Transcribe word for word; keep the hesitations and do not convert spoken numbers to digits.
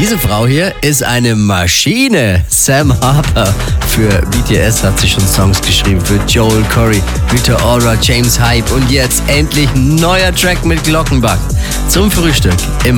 Diese Frau hier ist eine Maschine. Sam Harper. Für B T S hat sie schon Songs geschrieben. Für Joel Corey, Rita Ora, James Hype. Und jetzt endlich neuer Track mit Glockenbach. Zum Frühstück. Immer